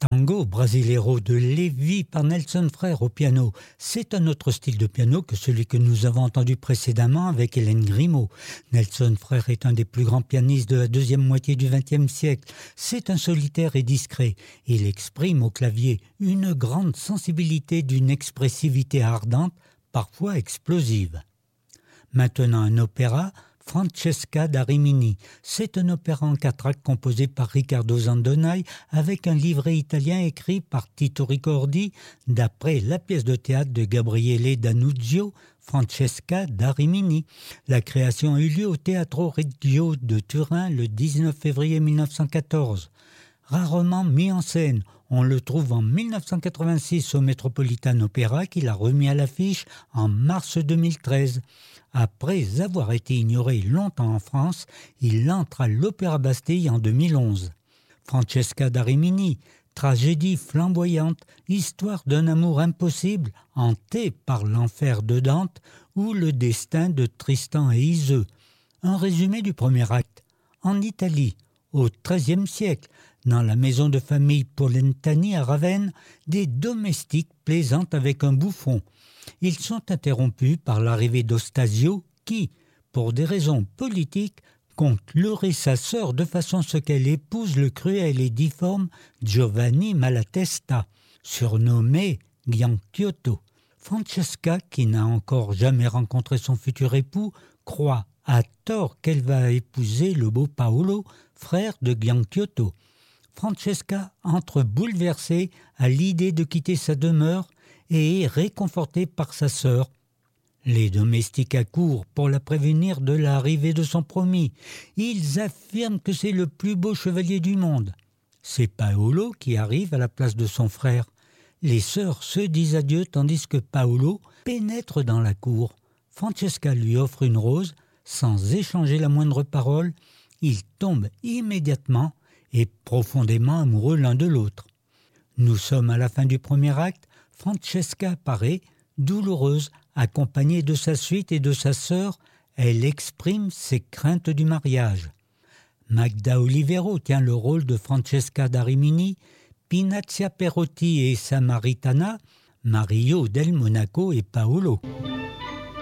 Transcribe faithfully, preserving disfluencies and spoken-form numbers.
Tango Brasileiro de Lévi par Nelson Frère au piano. C'est un autre style de piano que celui que nous avons entendu précédemment avec Hélène Grimaud. Nelson Frère est un des plus grands pianistes de la deuxième moitié du vingtième siècle. C'est un solitaire et discret. Il exprime au clavier une grande sensibilité d'une expressivité ardente, parfois explosive. Maintenant un opéra, Francesca da Rimini. C'est un opéra en quatre actes composé par Riccardo Zandonai avec un livret italien écrit par Tito Ricordi d'après la pièce de théâtre de Gabriele D'Annunzio, Francesca da Rimini. La création a eu lieu au Teatro Regio de Turin le dix-neuf février mille neuf cent quatorze. Rarement mis en scène, on le trouve en mille neuf cent quatre-vingt-six au Metropolitan Opera qu'il a remis à l'affiche en mars deux mille treize. Après avoir été ignoré longtemps en France, il entre à l'Opéra Bastille en deux mille onze. Francesca da Rimini, tragédie flamboyante, histoire d'un amour impossible, hanté par l'enfer de Dante ou le destin de Tristan et Iseux. Un résumé du premier acte. En Italie, au treizième siècle, dans la maison de famille Polentani à Ravenne, des domestiques plaisantent avec un bouffon. Ils sont interrompus par l'arrivée d'Ostasio qui, pour des raisons politiques, compte leurrer sa sœur de façon à ce qu'elle épouse le cruel et difforme Giovanni Malatesta, surnommé Gianciotto. Francesca, qui n'a encore jamais rencontré son futur époux, croit à tort qu'elle va épouser le beau Paolo, frère de Gianciotto. Francesca entre bouleversée à l'idée de quitter sa demeure et est réconfortée par sa sœur. Les domestiques accourent pour la prévenir de l'arrivée de son promis. Ils affirment que c'est le plus beau chevalier du monde. C'est Paolo qui arrive à la place de son frère. Les sœurs se disent adieu tandis que Paolo pénètre dans la cour. Francesca lui offre une rose. Sans échanger la moindre parole, ils tombent immédiatement et profondément amoureux l'un de l'autre. Nous sommes à la fin du premier acte. Francesca apparaît, douloureuse, accompagnée de sa suite et de sa sœur. Elle exprime ses craintes du mariage. Magda Olivero tient le rôle de Francesca da Rimini, Pinazia Perotti et Samaritana, Mario del Monaco et Paolo.